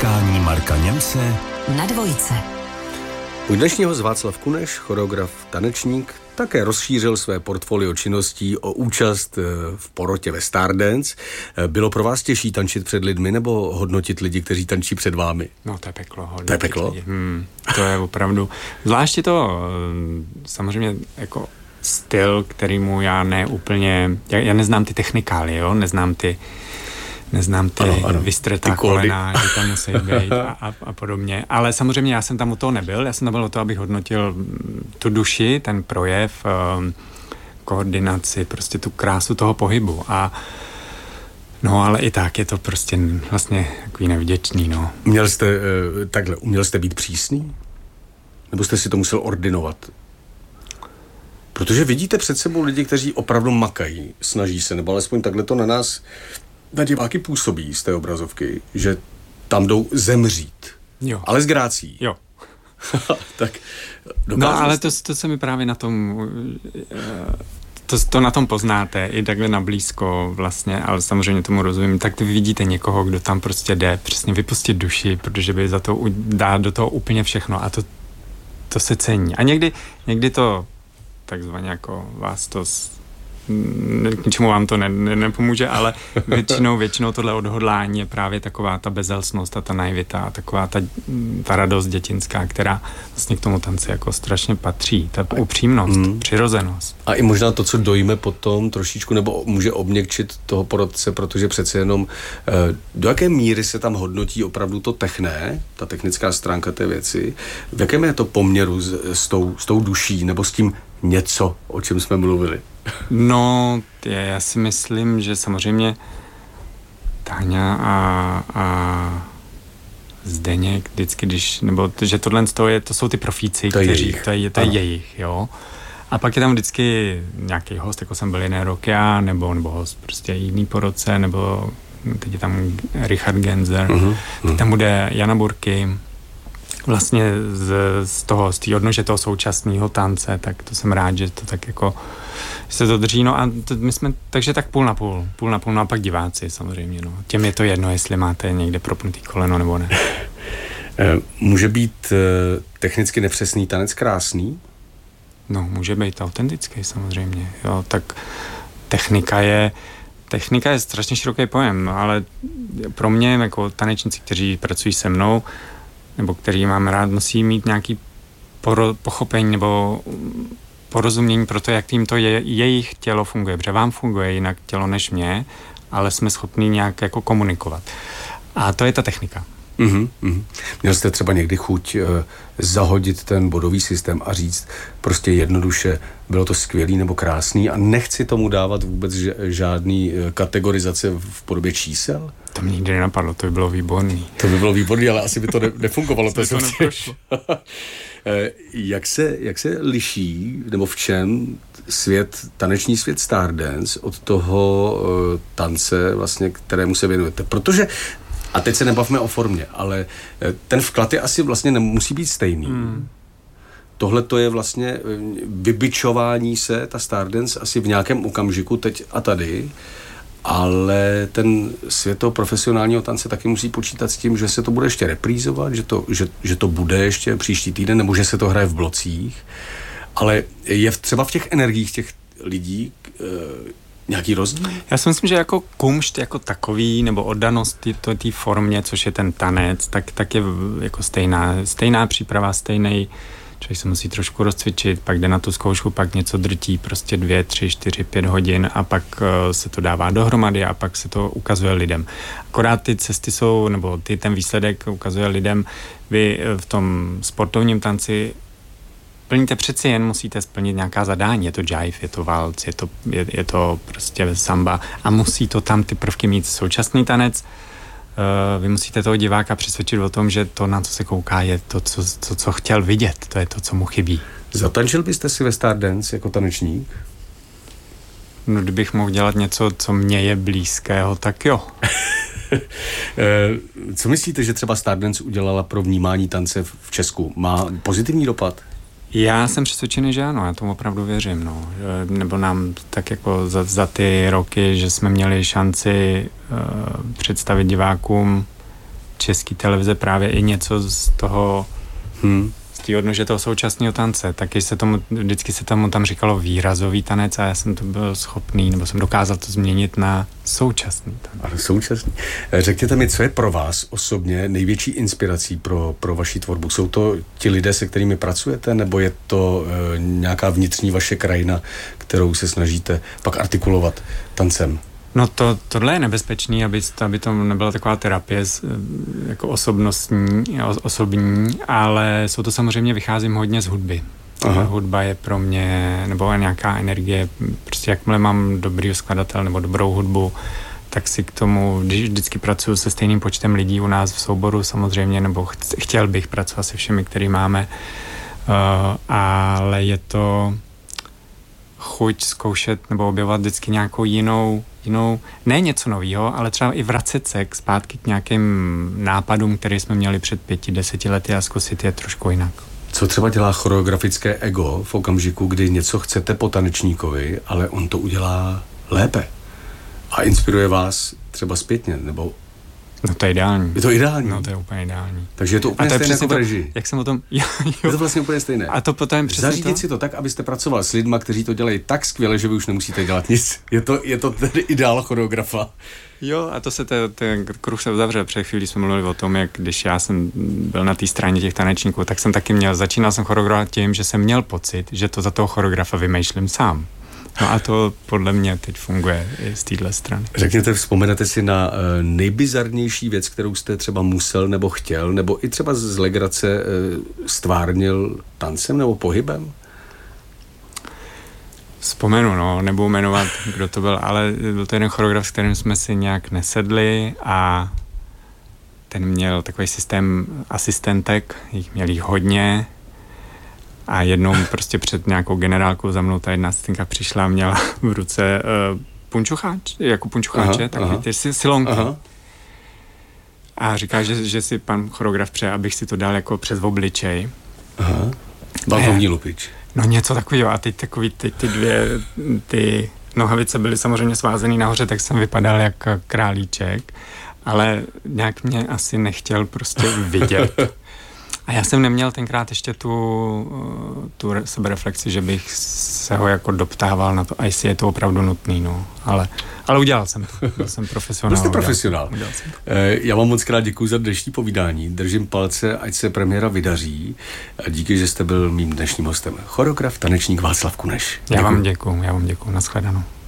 Setkání Marka Němce na dvojce. U dnešního host Václav Kuneš, choreograf, tanečník, také rozšířil své portfolio činností o účast v porotě ve Stardance. Bylo pro vás těžší tančit před lidmi nebo hodnotit lidi, kteří tančí před vámi? No to je peklo. To je peklo? To je opravdu. Zvláště to samozřejmě jako styl, kterýmu já neúplně, já neznám ty technikály, jo, neznám ty vystretá kolena, že tam musí být a podobně. Ale samozřejmě já jsem tam u toho nebyl. Já jsem tam byl o to, abych hodnotil tu duši, ten projev, koordinaci, prostě tu krásu toho pohybu. No, ale i tak je to prostě vlastně takový nevděčný, no. Uměl jste být přísný? Nebo jste si to musel ordinovat? Protože vidíte před sebou lidi, kteří opravdu makají, snaží se, nebo alespoň takhle to na diváky působí z té obrazovky, že tam jdou zemřít. Jo. Ale s grácí. Jo. Tak no, ale to se mi právě na tom to na tom poznáte, i takhle na blízko vlastně, ale samozřejmě tomu rozumím, tak vy vidíte někoho, kdo tam prostě jde přesně vypustit duši, protože by za to dá do toho úplně všechno a to se cení. A někdy to takzvaně jako vás to k ničemu vám to nepomůže, ale většinou tohle odhodlání je právě taková ta bezelstnost a ta naivita a taková ta radost dětinská, která vlastně k tomu tanci jako strašně patří. Ta upřímnost, přirozenost. A i možná to, co dojme potom trošičku, nebo může obměkčit toho porotce, protože přece jenom do jaké míry se tam hodnotí opravdu to ta technická stránka té věci, v jakém je to poměru s tou duší, nebo s tím něco, o čem jsme mluvili? No, já si myslím, že samozřejmě Táňa a Zdeněk vždycky, že tohle to jsou ty profíci, kteří, to je jejich, jo. A pak je tam vždycky nějaký host, jako jsem byl jiné roky já, nebo host prostě jiný po roce, nebo teď je tam Richard Genzer, teď tam bude Jana Burky. Vlastně z té odnože toho současného tance, tak to jsem rád, že to tak jako se to drží, no a my jsme, takže tak půl na půl, no a pak diváci samozřejmě, no. Těm je to jedno, jestli máte někde propnutý koleno nebo ne. Může být technicky nepřesný tanec krásný? No, může být autentický samozřejmě, jo, tak technika je strašně široký pojem, ale pro mě jako tanečníci, kteří pracují se mnou, nebo který mám rád, musí mít nějaký pochopení nebo porozumění pro to, jak tím to jejich tělo funguje. Protože vám funguje jinak tělo než mě, ale jsme schopni nějak jako komunikovat. A to je ta technika. Měl jste třeba někdy chuť zahodit ten bodový systém a říct prostě jednoduše, bylo to skvělý nebo krásný a nechci tomu dávat vůbec žádný kategorizace v podobě čísel? To mě nikdy nenapadlo, to by bylo výborný. To by bylo výborný, ale asi by to nefungovalo. To neprošlo. Jak se liší, nebo v čem taneční svět Stardance od toho tance, vlastně, kterému se věnujete? Protože, a teď se nebavme o formě, ale ten vklad je asi vlastně nemusí být stejný. Tohle to je vlastně vybičování se, ta Stardance asi v nějakém okamžiku teď a tady, ale ten svět toho profesionálního tance taky musí počítat s tím, že se to bude ještě reprízovat, že to bude ještě příští týden, nebo že se to hraje v blocích, ale je třeba v těch energiích těch lidí nějaký rozdíl? Já si myslím, že jako kumšt jako takový, nebo oddanost té formě, což je ten tanec, tak je jako stejná příprava, stejný. Člověk se musí trošku rozcvičit, pak jde na tu zkoušku, pak něco drtí, prostě 2, 3, 4, 5 hodin a pak se to dává dohromady a pak se to ukazuje lidem. Akorát ty cesty jsou, nebo ten výsledek ukazuje lidem, vy v tom sportovním tanci plníte přeci jen, musíte splnit nějaká zadání, je to jive, je to waltz, je to prostě samba a musí to tam ty prvky mít. Současný tanec, vy musíte toho diváka přesvědčit o tom, že to, na co se kouká, je to, co chtěl vidět. To je to, co mu chybí. Zatančil byste si ve Stardance jako tanečník? No, kdybych mohl dělat něco, co mně je blízkého, tak jo. Co myslíte, že třeba Stardance udělala pro vnímání tance v Česku? Má pozitivní dopad? Já jsem přesvědčený, že ano, já tomu opravdu věřím, no. Nebo nám tak jako za ty roky, že jsme měli šanci představit divákům České televize právě i něco z toho z té odnože toho současného tance. Taky vždycky se tomu tam říkalo výrazový tanec a já jsem to byl schopný, nebo jsem dokázal to změnit na současný tanec. Ale současný. Řekněte mi, co je pro vás osobně největší inspirací pro vaši tvorbu? Jsou to ti lidé, se kterými pracujete, nebo je to nějaká vnitřní vaše krajina, kterou se snažíte pak artikulovat tancem? No tohle je nebezpečný, aby to nebyla taková terapie jako osobní, ale jsou to samozřejmě, vycházím hodně z hudby. Aha. Hudba je pro mě, nebo nějaká energie, prostě jakmile mám dobrý skladatel nebo dobrou hudbu, tak si k tomu, když vždycky pracuji se stejným počtem lidí u nás v souboru samozřejmě, nebo chtěl bych pracovat se všemi, který máme, ale je to chuť zkoušet nebo objevovat vždycky nějakou jinou, ne něco novýho, ale třeba i vracet se zpátky k nějakým nápadům, které jsme měli před 5-10 lety a zkusit je trošku jinak. Co třeba dělá choreografické ego v okamžiku, kdy něco chcete po tanečníkovi, ale on to udělá lépe a inspiruje vás třeba zpětně, nebo... No to je ideální. Je to ideální? No to je úplně ideální. Takže je to úplně stejné jako v režii. Jak jsem o tom... Jo. Je to vlastně úplně stejné. A to potom přesně zařídit si to tak, abyste pracoval s lidma, kteří to dělají tak skvěle, že vy už nemusíte dělat nic. Je to tedy ideál choreografa. Jo, a to se ten kruh se uzavřel. Před chvílí jsme mluvili o tom, jak když já jsem byl na té straně těch tanečníků, tak jsem taky začínal jsem choreografovat tím, že jsem měl pocit, že to za toho choreografa vymýšlím sám. No a to podle mě teď funguje i z téhle strany. Řekněte, vzpomenete si na nejbizarnější věc, kterou jste třeba musel nebo chtěl, nebo i třeba z legrace stvárnil tancem nebo pohybem? Vzpomenu, no, nebudu jmenovat, kdo to byl, ale byl to jeden choreograf, s kterým jsme si nějak nesedli a ten měl takový systém asistentek, měl jich hodně a jednou prostě před nějakou generálkou za mnou ta jedna asistentka přišla a měla v ruce punčucháče, taky ty silonky. Aha. A říká, že si pan choreograf přeje, abych si to dal jako přes obličej. Aha. Bankovní lupič. No něco takového. A teď ty dvě nohavice byly samozřejmě svázený nahoře, tak jsem vypadal jako králíček, ale nějak mě asi nechtěl prostě vidět. A já jsem neměl tenkrát ještě tu sebereflexi, že bych se ho jako doptával na to, a jestli je to opravdu nutný, no. Ale udělal jsem to. Byl jsem profesionál. Jste profesionál. Já vám moc krát děkuji za dnešní povídání. Držím palce, ať se premiéra vydaří. A díky, že jste byl mým dnešním hostem. Choreograf, tanečník Václav Kuneš. Já vám děkuji. Nashledanou.